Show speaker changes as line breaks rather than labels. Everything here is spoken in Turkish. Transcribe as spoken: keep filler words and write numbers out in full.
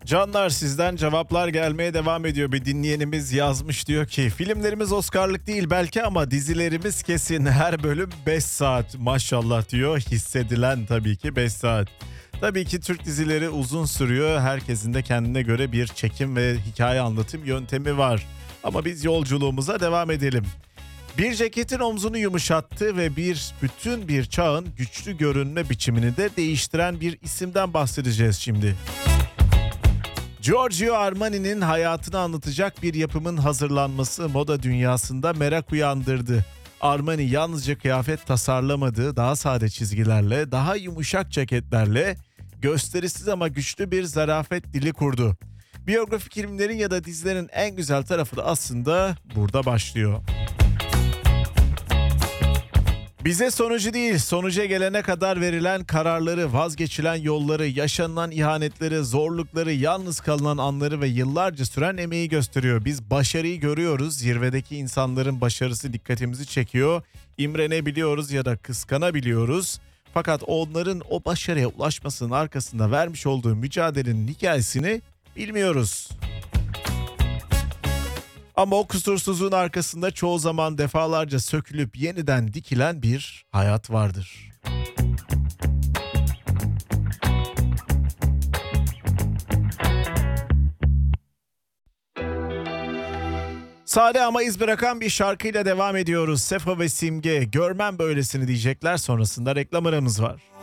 Canlar, sizden cevaplar gelmeye devam ediyor. Bir dinleyenimiz yazmış, diyor ki filmlerimiz Oscar'lık değil belki ama dizilerimiz kesin, her bölüm beş saat maşallah diyor. Hissedilen tabii ki beş saat. Tabii ki Türk dizileri uzun sürüyor. Herkesin de kendine göre bir çekim ve hikaye anlatım yöntemi var. Ama biz yolculuğumuza devam edelim. Bir ceketin omzunu yumuşattı ve bir bütün bir çağın güçlü görünme biçimini de değiştiren bir isimden bahsedeceğiz şimdi. Giorgio Armani'nin hayatını anlatacak bir yapımın hazırlanması moda dünyasında merak uyandırdı. Armani yalnızca kıyafet tasarlamadı, daha sade çizgilerle, daha yumuşak ceketlerle gösterisiz ama güçlü bir zarafet dili kurdu. Biyografik filmlerin ya da dizilerin en güzel tarafı da aslında burada başlıyor. Bize sonucu değil, sonuca gelene kadar verilen kararları, vazgeçilen yolları, yaşanılan ihanetleri, zorlukları, yalnız kalınan anları ve yıllarca süren emeği gösteriyor. Biz başarıyı görüyoruz, zirvedeki insanların başarısı dikkatimizi çekiyor, imrenebiliyoruz ya da kıskanabiliyoruz. Fakat onların o başarıya ulaşmasının arkasında vermiş olduğu mücadelenin hikayesini bilmiyoruz. Ama o kusursuzluğun arkasında çoğu zaman defalarca sökülüp yeniden dikilen bir hayat vardır. Sade ama iz bırakan bir şarkıyla devam ediyoruz. Sefa ve Simge, görmem böylesini diyecekler, sonrasında reklam aramız var.